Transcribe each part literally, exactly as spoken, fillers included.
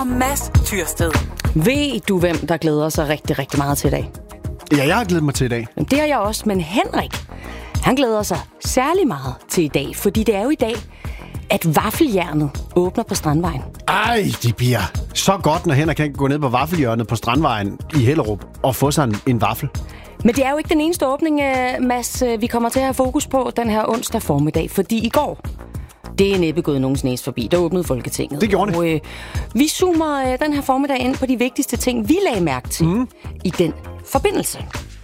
og Mads Tyrsted. Ved du, hvem der glæder sig rigtig, rigtig meget til i dag? Ja, jeg har glædet mig til i dag. Det har jeg også, men Henrik, han glæder sig særlig meget til i dag, fordi det er jo i dag, at vaffeljernet åbner på Strandvejen. Ej, det bliver så godt, når Henrik kan gå ned på vaffelhjørnet på Strandvejen i Hellerup og få sig en, en vaffel. Men det er jo ikke den eneste åbning, Mads, vi kommer til at have fokus på den her onsdag formiddag, fordi i går, det er næppe gået nogens næse forbi, der åbnede Folketinget. Det gjorde det. Og, øh, vi zoomer øh, den her formiddag ind på de vigtigste ting, vi lagde mærke til mm. i den forbindelse.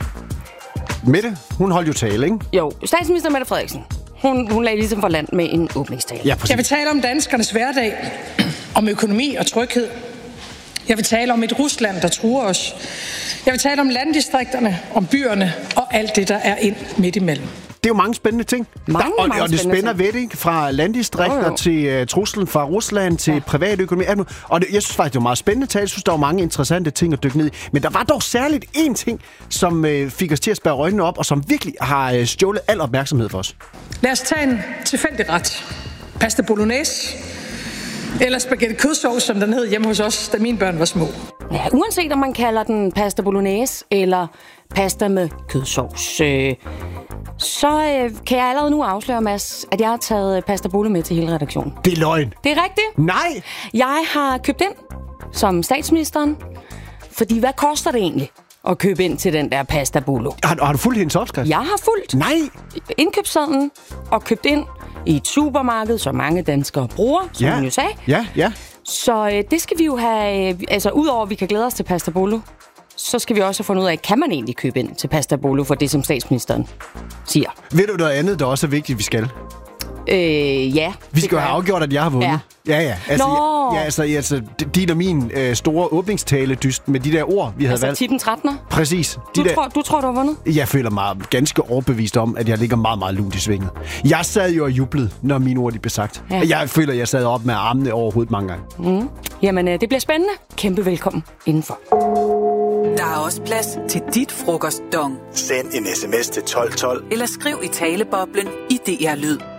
Mette, hun holdt jo tale, ikke? Jo, statsminister Mette Frederiksen. Hun, hun lagde ligesom for land med en åbningstale. Ja, præcis. Jeg vil tale om danskernes hverdag, om økonomi og tryghed. Jeg vil tale om et Rusland, der truer os. Jeg vil tale om landdistrikterne, om byerne og alt det, der er ind midt imellem. Det er jo mange spændende ting. Mange, der, og, mange og det spændende spænder ved det, fra landdistrikter oh, til uh, truslen fra Rusland til ja. privatøkonomi. Og det, jeg synes faktisk, det var meget spændende tale. Jeg synes, der var mange interessante ting at dykke ned i. Men der var dog særligt én ting, som uh, fik os til at spærre øjnene op, og som virkelig har uh, stjålet al opmærksomhed for os. Lad os tage en tilfældig ret. Pasta bolognese. Eller spaghetti kødsovs, som den hed hjemme hos os, da mine børn var små. Ja, uanset om man kalder den pasta bolognese eller pasta med kødsovs, øh, så øh, kan jeg allerede nu afsløre, Mads, at jeg har taget pasta bolo med til hele redaktionen. Det er løgn. Det er rigtigt. Nej! Jeg har købt ind som statsministeren, fordi hvad koster det egentlig at købe ind til den der pasta bolo? Har, har du fulgt hendes opskrift? Jeg har fulgt Nej! indkøbssedlen og købt ind i et supermarked, som mange danskere bruger, som ja. hun jo sagde. Ja, ja. Så øh, det skal vi jo have, øh, altså udover at vi kan glæde os til pasta bolo, så skal vi også have fundet ud af, kan man egentlig købe ind til pasta bolo for det, som statsministeren siger. Ved du noget andet, der også er vigtigt, vi skal? Øh, ja. Vi skal jo have afgjort, at jeg har vundet. Ja. Ja, ja. Altså, Nå. ja, altså, altså din og min øh, store åbningstale-dyst med de der ord, vi havde Altså valgt. tippen trettener? Præcis. De Du, der... tror, du tror, du har vundet? Jeg føler mig ganske overbevist om, at jeg ligger meget, meget lunt i svinget. Jeg sad jo og jublede, når mine ord de blev sagt. Ja. Jeg føler, at jeg sad op med armene over hovedet mange gange. Mm. Jamen, øh, det bliver spændende. Kæmpe velkommen indenfor. Der er også plads til dit frokostdong. Send en sms til tolv tolv. Eller skriv i taleboblen i D R Lyd.